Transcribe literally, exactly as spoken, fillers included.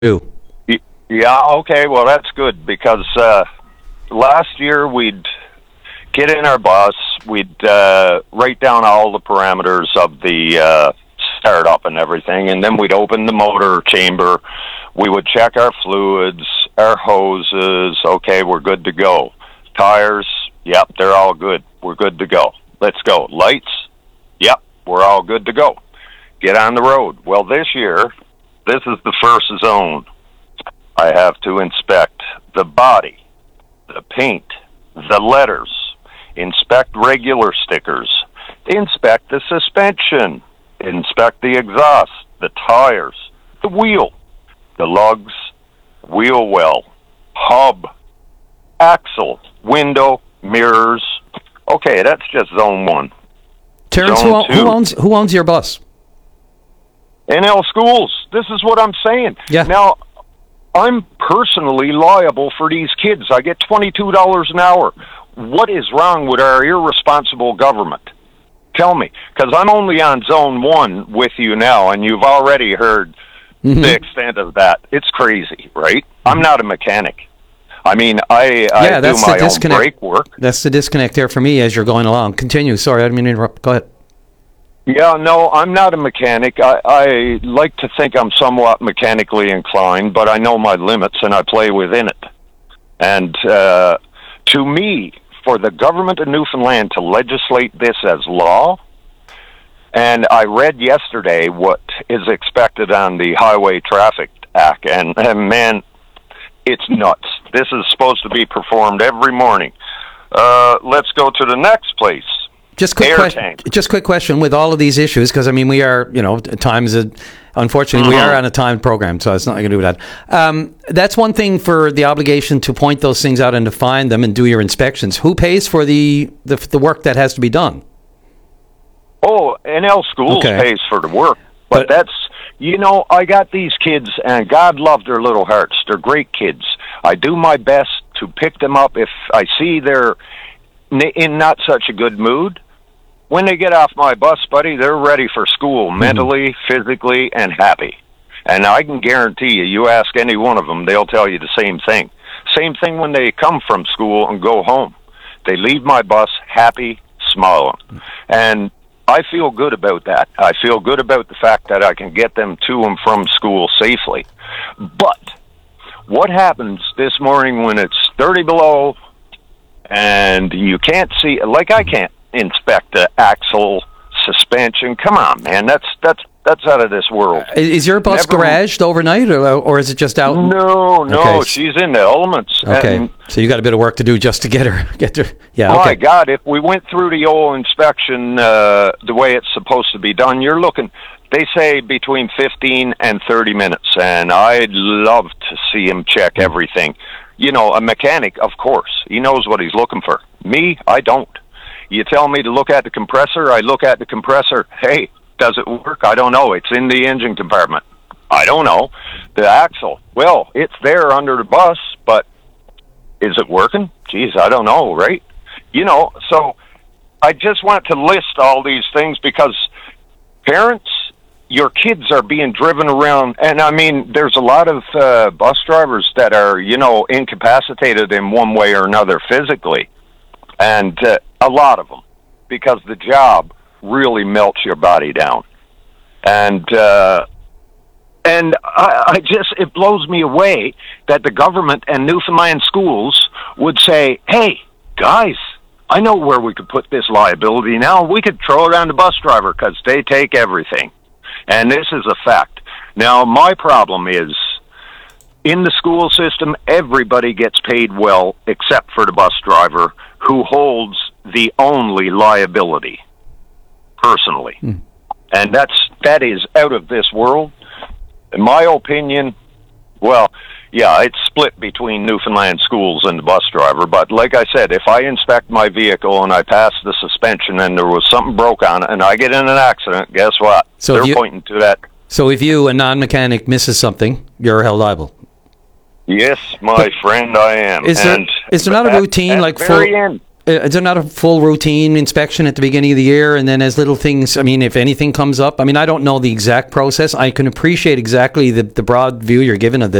do. Yeah, okay, well, that's good, because uh, last year we'd get in our bus, we'd uh, write down all the parameters of the uh, startup and everything, and then we'd open the motor chamber. We would check our fluids, our hoses. Okay, we're good to go. Tires, yep, they're all good. We're good to go. Let's go. Lights, yep, we're all good to go. Get on the road. Well, this year, this is the first zone. I have to inspect the body, the paint, the letters, inspect regular stickers, inspect the suspension, inspect the exhaust, the tires, the wheel, the lugs, wheel well, hub, axle, window, mirrors. Okay, that's just zone one. Terrence, who, who owns who owns your bus? N L Schools. This is what I'm saying. Yeah. Now, I'm personally liable for these kids. I get twenty-two dollars an hour. What is wrong with our irresponsible government? Tell me, because I'm only on zone one with you now, and you've already heard mm-hmm. the extent of that. It's crazy, right? I'm not a mechanic. I mean, I, yeah, I that's do my the disconnect. own brake work. That's the disconnect there for me as you're going along. Continue. Sorry, I didn't mean to interrupt. Go ahead. Yeah, no, I'm not a mechanic. I, I like to think I'm somewhat mechanically inclined, but I know my limits and I play within it. And uh, to me, for the government of Newfoundland to legislate this as law, and I read yesterday what is expected on the Highway Traffic Act, and, and man, it's nuts. This is supposed to be performed every morning. Uh, let's go to the next place. Just quick question. Just quick question with all of these issues, because I mean we are, you know, times. Unfortunately, mm-hmm. we are on a timed program, so it's not going to do with that. Um, that's one thing for the obligation to point those things out and to find them and do your inspections. Who pays for the the, the work that has to be done? Oh, N L Schools okay. pays for the work, but, but that's you know I got these kids, and God love their little hearts. They're great kids. I do my best to pick them up if I see they're in not such a good mood. When they get off my bus, buddy, they're ready for school, mm-hmm. mentally, physically, and happy. And I can guarantee you, you ask any one of them, they'll tell you the same thing. Same thing when they come from school and go home. They leave my bus happy, smiling. And I feel good about that. I feel good about the fact that I can get them to and from school safely. But what happens this morning when it's thirty below and you can't see, like I can't inspect the axle, suspension? Come on, man, that's that's that's out of this world. Is your bus Never, garaged overnight, or or is it just out? No, no, okay. She's in the elements. Okay, and, so you got a bit of work to do just to get her, get her. Yeah. My okay. God, if we went through the old inspection uh, the way it's supposed to be done, you're looking. They say between fifteen and thirty minutes, and I'd love to see him check everything. You know, a mechanic, of course, he knows what he's looking for. Me, I don't. You tell me to look at the compressor, I look at the compressor. Hey, does it work? I don't know. It's in the engine compartment. I don't know. The axle, well, it's there under the bus, but is it working? Geez, I don't know, right? You know, so I just want to list all these things because parents, your kids are being driven around, and I mean, there's a lot of uh, bus drivers that are, you know, incapacitated in one way or another physically. And uh, a lot of them, because the job really melts your body down. And uh, and I, I just, it blows me away that the government and Newfoundland Schools would say, hey, guys, I know where we could put this liability now. We could throw it on the bus driver because they take everything. And this is a fact. Now, my problem is, in the school system, everybody gets paid well except for the bus driver, who holds the only liability, personally. Hmm. And that's that is out of this world. In my opinion, well, yeah, it's split between Newfoundland Schools and the bus driver. But like I said, if I inspect my vehicle and I pass the suspension and there was something broke on it and I get in an accident, guess what? So They're you, pointing to that. So if you, a non-mechanic, misses something, you're held liable. Yes, my but friend, I am. Is there, and is there not a routine at, like at very full, end, Uh, Is there not a full routine inspection at the beginning of the year, and then as little things, I mean, if anything comes up? I mean, I don't know the exact process. I can appreciate exactly the, the broad view you're given of the